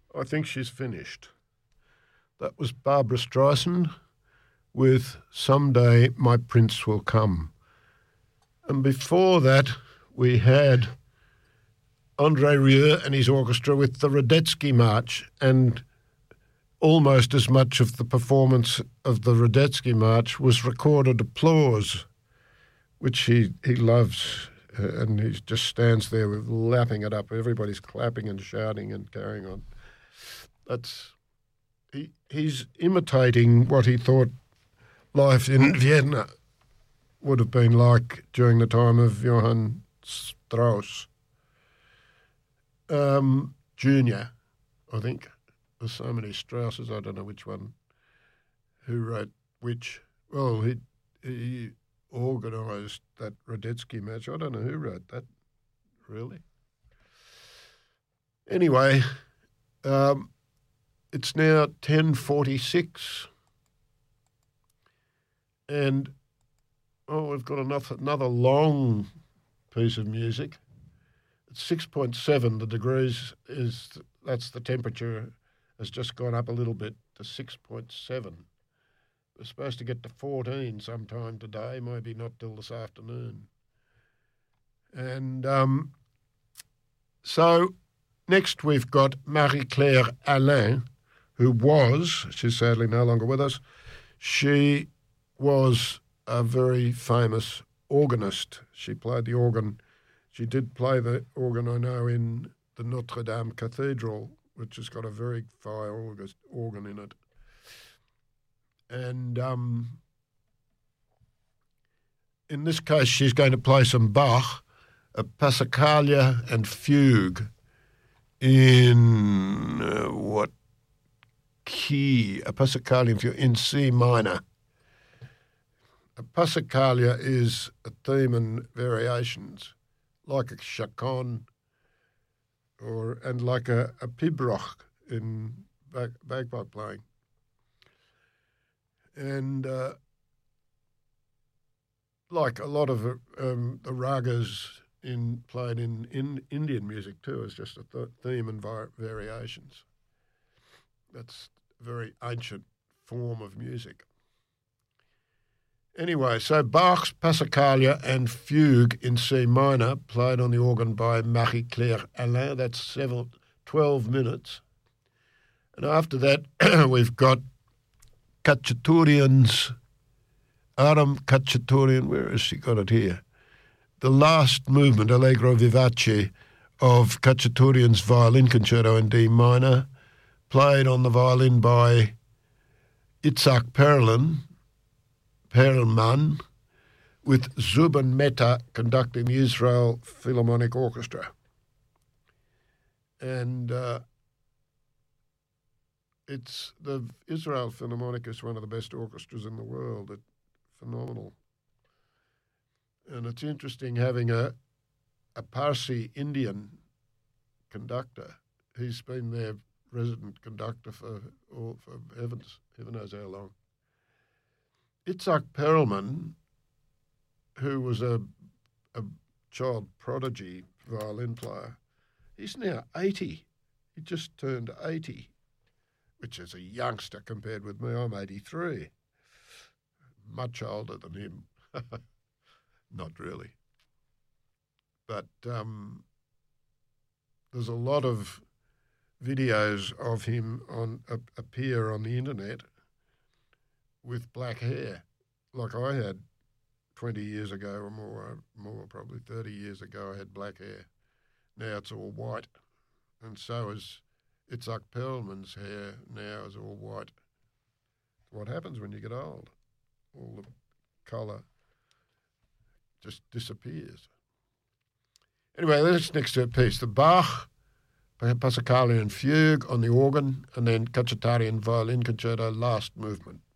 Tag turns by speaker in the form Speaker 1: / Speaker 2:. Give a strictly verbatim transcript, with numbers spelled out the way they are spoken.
Speaker 1: I think she's finished. That was Barbra Streisand with Someday My Prince Will Come. And before that, we had André Rieu and his orchestra with the Radetzky March, and almost as much of the performance of the Radetzky March was recorded applause, which he, he loves, uh, and he just stands there with lapping it up. Everybody's clapping and shouting and carrying on. That's he, he's imitating what he thought life in Vienna would have been like during the time of Johann Strauss um, Junior, I think. There's so many Strausses, I don't know which one, who wrote which. Well, he he organised that Radetzky match. I don't know who wrote that, really. Anyway, um, it's now ten forty-six, and oh, we've got another, another long piece of music. It's six point seven, the degrees is, that's the temperature, has just gone up a little bit to six point seven. We're supposed to get to fourteen sometime today, maybe not till this afternoon. And um, so next we've got Marie-Claire Alain, who was, she's sadly no longer with us, she was a very famous organist. She played the organ. She did play the organ, I know, in the Notre Dame Cathedral, which has got a very fine organ in it. And um, in this case, she's going to play some Bach, a Passacaglia and Fugue in uh, what key? A Passacaglia and Fugue in C minor. A Passacaglia is a theme and variations, like a chaconne, or and like a, a pibroch in bag, bagpipe playing. And uh, like a lot of um, the ragas in played in, in Indian music too, is just a th- theme and vi- variations. That's a very ancient form of music. Anyway, so Bach's Passacaglia and Fugue in C minor, played on the organ by Marie-Claire Alain. That's seven, twelve minutes. And after that, we've got Khachaturian's, Aram Khachaturian, where has she got it here? The last movement, Allegro Vivace, of Khachaturian's Violin Concerto in D minor, played on the violin by Itzhak Perlman, Perlman, with Zubin Mehta conducting the Israel Philharmonic Orchestra. And uh, it's the Israel Philharmonic is one of the best orchestras in the world. It's phenomenal. And it's interesting having a a Parsi Indian conductor. He's been their resident conductor for, or for heavens, heaven knows how long. Itzhak Perlman, who was a, a child prodigy violin player, he's now eighty. He just turned eighty, which is a youngster compared with me. I'm eighty-three. Much older than him. Not really. But um, there's a lot of videos of him on uh, appear on the internet with black hair, like I had twenty years ago or more, more probably thirty years ago. I had black hair. Now it's all white, and so is Itzhak Perlman's hair now is all white. What happens when you get old? All the colour just disappears. Anyway, that's next to a piece. The Bach, Passacaglia and Fugue on the organ, and then Khachaturian Violin Concerto, last movement.